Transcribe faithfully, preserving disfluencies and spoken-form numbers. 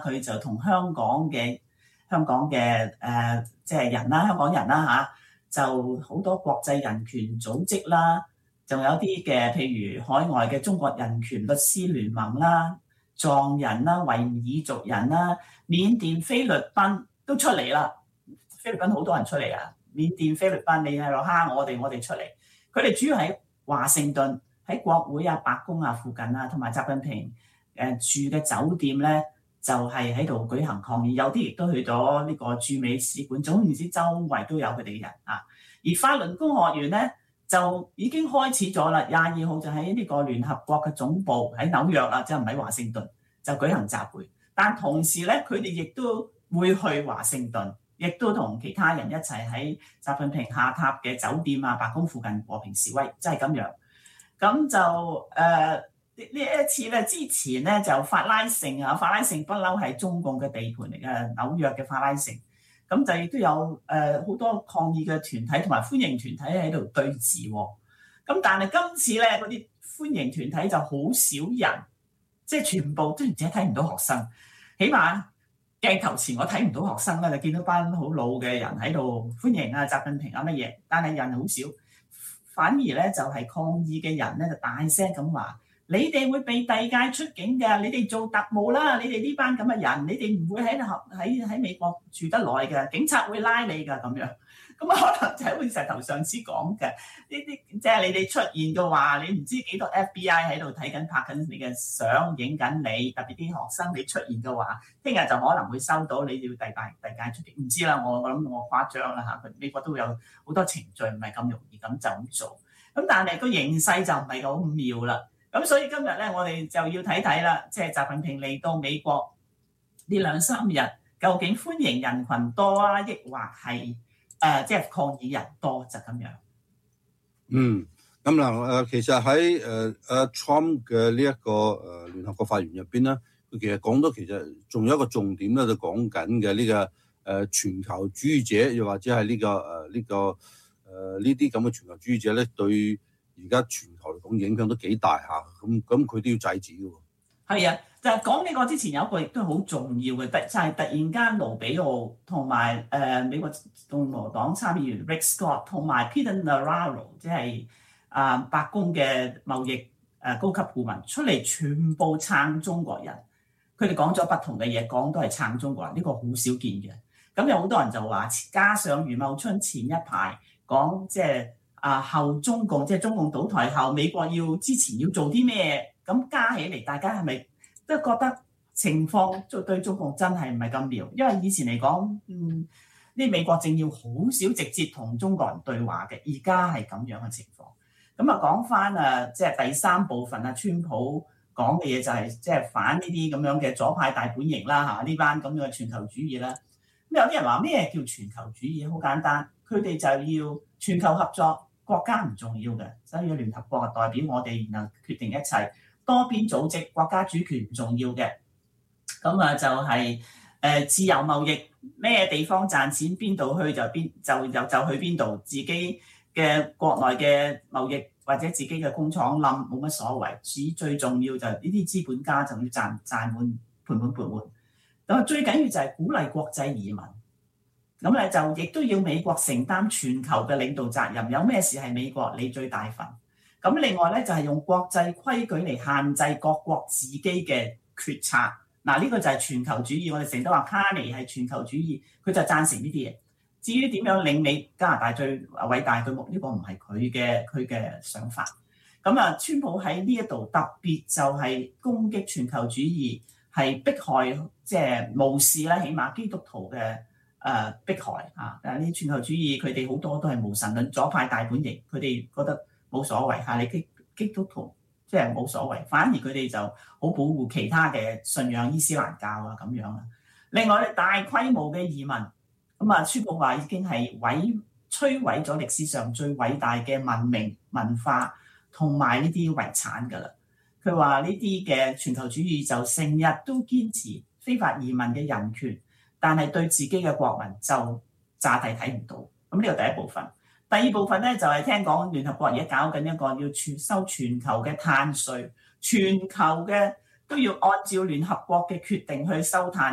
佢就同香港嘅香港嘅誒即係人啦，香港人啦嚇，就好多國際人權組織啦，仲有啲嘅譬如海外嘅中國人權律師聯盟啦、藏人啦、維吾爾族人啦、緬甸、菲律賓都出嚟啦。菲律賓好多人出嚟啊，緬甸、菲律賓你喺度蝦我哋，我哋出嚟。佢哋主要喺華盛頓，喺國會啊、白宮啊附近啊，同埋習近平誒住嘅酒店咧，就係喺度舉行抗議。有啲亦都去咗呢個駐美使館，總言之周圍都有佢哋嘅人啊。而法輪功學員咧就已經開始咗啦，廿二號就喺呢個聯合國嘅總部喺紐約啦，即係唔喺華盛頓就舉行集會。但同時咧，佢哋亦都會去華盛頓，亦都同其他人一齊喺習近平下榻嘅酒店啊、白宮附近和平示威，即係咁樣。咁就誒呢、呃、一次咧，之前咧就法拉盛啊，法拉盛不嬲係中共嘅地盤嚟嘅，紐約嘅法拉盛。咁就亦都有誒好、呃、多抗議嘅團體同埋歡迎團體喺度對峙喎。咁但係今次咧嗰啲歡迎團體就好少人，即係全部都唔止睇唔到學生，起碼鏡頭前我睇唔到學生啦，就見到班好老嘅人喺度歡迎啊習近平啊乜嘢，但係人好少。反而咧就係抗議嘅人咧就大聲咁話：你哋會被遞解出境嘅，你哋做特務啦，你哋呢班咁嘅人，你哋唔會喺喺喺美國住得耐嘅，警察會拉你㗎咁樣。咁可能就係好似石頭上司講嘅，呢啲即係你哋出現嘅話，你唔知幾多 F B I 喺度睇緊拍緊你嘅相，影緊你，特別啲學生你出現嘅話，聽日就可能會收到你要遞解遞解出境。唔知啦，我我諗我誇張啦嚇，佢美國都會有好多程序，唔係咁容易咁就咁做。咁但係個形勢就唔係好妙啦。咁所以今日咧，我哋就要睇睇啦，即係習近平嚟到美國呢兩三日，究竟歡迎人群多啊，抑或係？誒、呃，即係抗議人多就咁樣。 嗯，咁嗱誒，其實喺誒誒 Trump 嘅呢一個誒聯合國發言入邊咧，佢其實講到其實仲有一個重點咧，就講緊嘅呢個誒、呃、全球主義者，又或者係呢、這個誒呢、呃這個誒呢啲咁嘅全球主義者咧，對而家全球嚟講影響都幾大下。咁咁佢都要制止嘅喎。 係啊，就係講呢個之前有一個亦都好重要嘅，就係、是、突然間盧比奧同埋誒美國共和黨參議員 Rick Scott 同埋 Peter Navarro， 即係啊白宮嘅貿易誒高級顧問出嚟，全部撐中國人。佢哋講咗不同嘅嘢，講都係撐中國人，呢、這個好少見嘅。咁有好多人就話，加上余茂春前一排講即係啊後中共，即係中共倒台後，美國要之前要做啲咩？咁加起嚟，大家係咪都覺得情況對中共真係唔係咁妙？因為以前嚟講，嗯，啲美國政要好少直接同中國人對話嘅，而家係咁樣嘅情況。咁啊，講翻啊，即係第三部分啊，川普講嘅嘢就係即係反呢啲咁樣嘅左派大本營啦嚇，呢班咁樣嘅全球主義啦。咁有啲人話咩叫全球主義？好簡單，佢哋就要全球合作，國家唔重要嘅，所以要聯合國代表我哋，然後決定一切。多邊組織，國家主權唔重要嘅，咁啊就係誒自由貿易，咩地方賺錢邊度去就邊就就就去邊度，自己嘅國內嘅貿易或者自己嘅工廠冧冇乜所謂，只最重要就係呢啲資本家就要賺賺滿盤滿缽滿。咁啊最緊要就係鼓勵國際移民，咁咧就亦都要美國承擔全球嘅領導責任，有咩事係美國你最大份。咁另外咧就係用國際規矩嚟限制各國自己嘅決策，嗱呢個就係全球主義。我哋成日都話卡尼係全球主義，佢就贊成呢啲嘢。至於點樣領美加拿大最偉大嘅目，呢個唔係佢嘅佢嘅想法。咁啊，川普喺呢一度特別就係攻擊全球主義，係迫害即係無視啦，起碼基督徒嘅誒迫害啊！但係呢啲全球主義佢哋好多都係無神論左派大本營，佢哋覺得冇所謂嚇，你基基督徒即係冇所謂，反而佢哋就好保護其他嘅信仰伊斯蘭教啊咁樣啊。另外咧，大規模嘅移民，咁啊，川普話已經係毀摧毀咗歷史上最偉大嘅文明文化同埋呢啲遺產㗎啦。佢話呢啲嘅全球主義就成日都堅持非法移民嘅人權，但係對自己嘅國民就詐諦睇唔到。咁呢個第一部分。第二部分咧就係、是、聽講聯合國而家搞緊一個要全收全球嘅碳稅，全球嘅都要按照聯合國嘅決定去收碳。